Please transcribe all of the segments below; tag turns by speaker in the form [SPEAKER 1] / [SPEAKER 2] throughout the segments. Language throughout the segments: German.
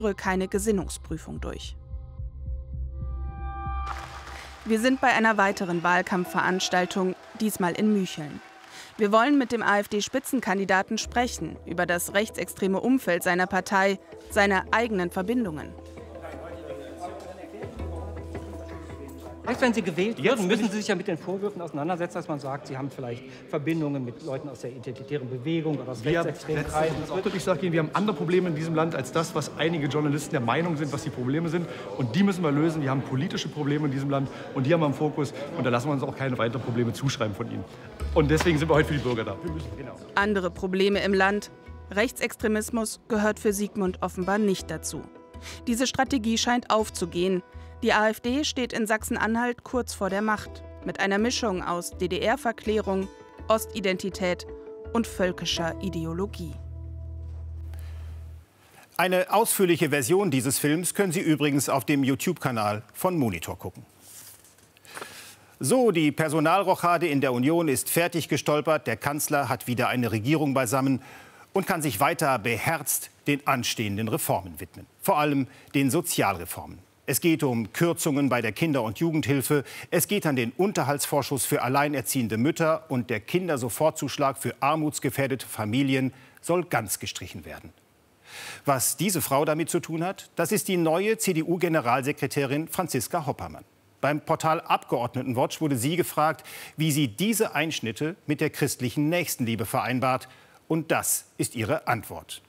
[SPEAKER 1] keine Gesinnungsprüfung durch. Wir sind bei einer weiteren Wahlkampfveranstaltung, diesmal in Mücheln. Wir wollen mit dem AfD-Spitzenkandidaten sprechen über das rechtsextreme Umfeld seiner Partei, seine eigenen Verbindungen.
[SPEAKER 2] Wenn Sie gewählt werden, müssen Sie sich ja mit den Vorwürfen auseinandersetzen, dass man sagt, Sie haben vielleicht Verbindungen mit Leuten aus der identitären Bewegung oder aus rechtsextremen Kreisen.
[SPEAKER 3] Ich sage Ihnen, wir haben andere Probleme in diesem Land als das, was einige Journalisten der Meinung sind, was die Probleme sind. Und die müssen wir lösen. Wir haben politische Probleme in diesem Land und die haben wir im Fokus. Und da lassen wir uns auch keine weiteren Probleme zuschreiben von Ihnen. Und deswegen sind wir heute für die Bürger da.
[SPEAKER 1] Andere Probleme im Land. Rechtsextremismus gehört für Sigmund offenbar nicht dazu. Diese Strategie scheint aufzugehen. Die AfD steht in Sachsen-Anhalt kurz vor der Macht, mit einer Mischung aus DDR-Verklärung, Ostidentität und völkischer Ideologie.
[SPEAKER 4] Eine ausführliche Version dieses Films können Sie übrigens auf dem YouTube-Kanal von Monitor gucken. So, die Personalrochade in der Union ist fertig gestolpert. Der Kanzler hat wieder eine Regierung beisammen und kann sich weiter beherzt den anstehenden Reformen widmen. Vor allem den Sozialreformen. Es geht um Kürzungen bei der Kinder- und Jugendhilfe. Es geht an den Unterhaltsvorschuss für alleinerziehende Mütter. Und der Kindersofortzuschlag für armutsgefährdete Familien soll ganz gestrichen werden. Was diese Frau damit zu tun hat, das ist die neue CDU-Generalsekretärin Franziska Hoppermann. Beim Portal Abgeordnetenwatch wurde sie gefragt, wie sie diese Einschnitte mit der christlichen Nächstenliebe vereinbart. Und das ist ihre Antwort.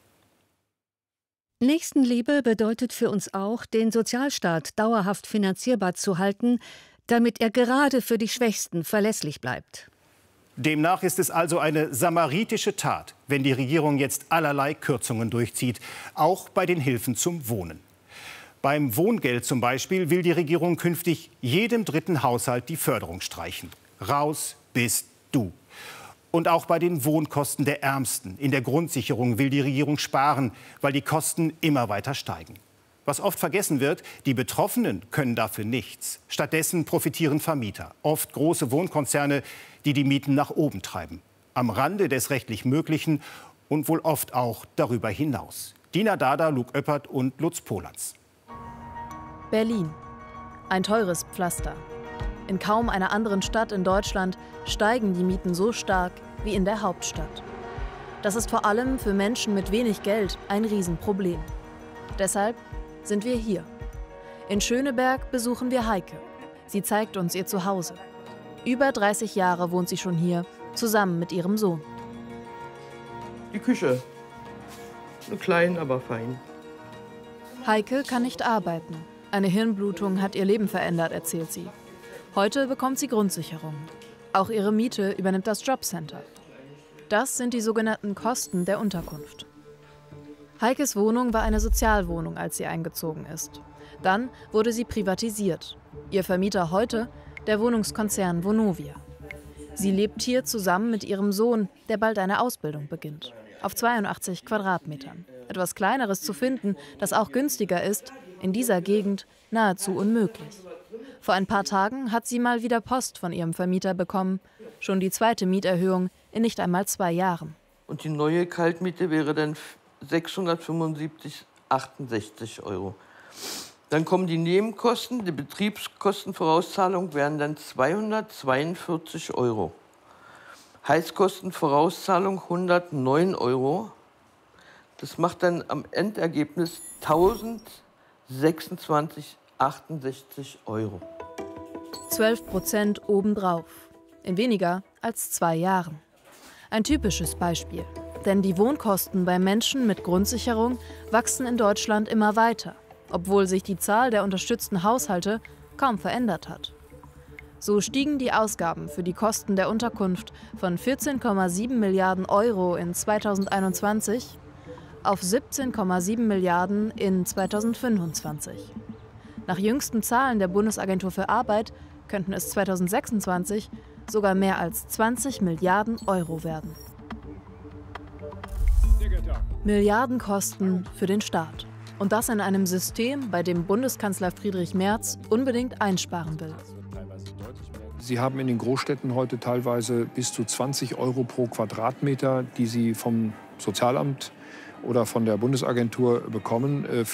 [SPEAKER 5] Nächstenliebe bedeutet für uns auch, den Sozialstaat dauerhaft finanzierbar zu halten, damit er gerade für die Schwächsten verlässlich bleibt.
[SPEAKER 4] Demnach ist es also eine samaritische Tat, wenn die Regierung jetzt allerlei Kürzungen durchzieht, auch bei den Hilfen zum Wohnen. Beim Wohngeld zum Beispiel will die Regierung künftig jedem dritten Haushalt die Förderung streichen. Raus bist du. Und auch bei den Wohnkosten der Ärmsten in der Grundsicherung will die Regierung sparen, weil die Kosten immer weiter steigen. Was oft vergessen wird, die Betroffenen können dafür nichts. Stattdessen profitieren Vermieter, oft große Wohnkonzerne, die die Mieten nach oben treiben. Am Rande des rechtlich Möglichen und wohl oft auch darüber hinaus. Dina Dada, Luke Oeppert und Lutz Polatz.
[SPEAKER 6] Berlin. Ein teures Pflaster. In kaum einer anderen Stadt in Deutschland steigen die Mieten so stark wie in der Hauptstadt. Das ist vor allem für Menschen mit wenig Geld ein Riesenproblem. Deshalb sind wir hier. In Schöneberg besuchen wir Heike. Sie zeigt uns ihr Zuhause. Über 30 Jahre wohnt sie schon hier, zusammen mit ihrem Sohn.
[SPEAKER 7] Die Küche. Klein, aber fein.
[SPEAKER 6] Heike kann nicht arbeiten. Eine Hirnblutung hat ihr Leben verändert, erzählt sie. Heute bekommt sie Grundsicherung. Auch ihre Miete übernimmt das Jobcenter. Das sind die sogenannten Kosten der Unterkunft. Heikes Wohnung war eine Sozialwohnung, als sie eingezogen ist. Dann wurde sie privatisiert. Ihr Vermieter heute, der Wohnungskonzern Vonovia. Sie lebt hier zusammen mit ihrem Sohn, der bald eine Ausbildung beginnt. Auf 82 Quadratmetern. Etwas Kleineres zu finden, das auch günstiger ist, in dieser Gegend nahezu unmöglich. Vor ein paar Tagen hat sie mal wieder Post von ihrem Vermieter bekommen. Schon die zweite Mieterhöhung in nicht einmal 2 Jahren.
[SPEAKER 7] Und die neue Kaltmiete wäre dann 675,68 €. Dann kommen die Nebenkosten, die Betriebskostenvorauszahlung wären dann 242 €. Heizkostenvorauszahlung 109 €. Das macht dann am Endergebnis 1026,68 €.
[SPEAKER 6] 12% obendrauf. In weniger als 2 Jahren. Ein typisches Beispiel. Denn die Wohnkosten bei Menschen mit Grundsicherung wachsen in Deutschland immer weiter, obwohl sich die Zahl der unterstützten Haushalte kaum verändert hat. So stiegen die Ausgaben für die Kosten der Unterkunft von 14,7 Milliarden € in 2021 auf 17,7 Milliarden in 2025. Nach jüngsten Zahlen der Bundesagentur für Arbeit könnten es 2026 sogar mehr als 20 Milliarden € werden. Milliardenkosten für den Staat. Und das in einem System, bei dem Bundeskanzler Friedrich Merz unbedingt einsparen will.
[SPEAKER 8] Sie haben in den Großstädten heute teilweise bis zu 20 € pro Quadratmeter, die Sie vom Sozialamt oder von der Bundesagentur bekommen